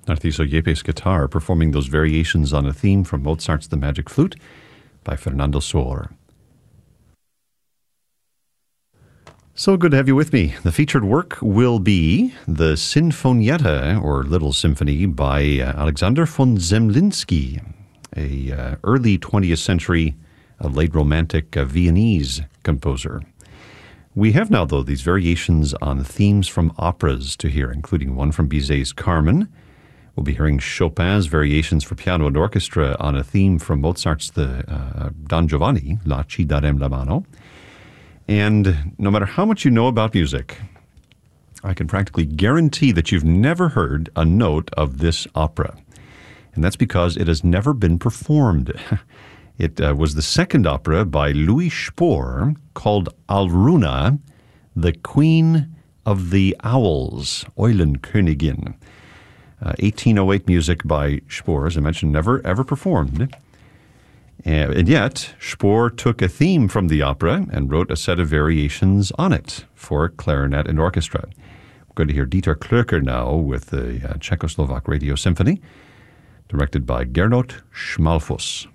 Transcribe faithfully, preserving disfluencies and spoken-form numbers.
Narciso Yepes guitar performing those variations on a theme from Mozart's The Magic Flute by Fernando Sor. So good to have you with me. The featured work will be the Sinfonietta, or Little Symphony, by uh, Alexander von Zemlinsky, a uh, early twentieth century, uh, late Romantic uh, Viennese composer. We have now, though, these variations on themes from operas to hear, including one from Bizet's Carmen. We'll be hearing Chopin's variations for piano and orchestra on a theme from Mozart's The uh, Don Giovanni, La Ci darem la mano. And no matter how much you know about music, I can practically guarantee that you've never heard a note of this opera. And that's because it has never been performed. It uh, was the second opera by Louis Spohr called Alruna, the Queen of the Owls, Eulenkönigin. Uh, eighteen oh eight music by Spohr, as I mentioned, never ever performed. And yet, Spohr took a theme from the opera and wrote a set of variations on it for clarinet and orchestra. We're going to hear Dieter Klöcker now with the uh, Czechoslovak Radio Symphony, directed by Gernot Schmalfuss.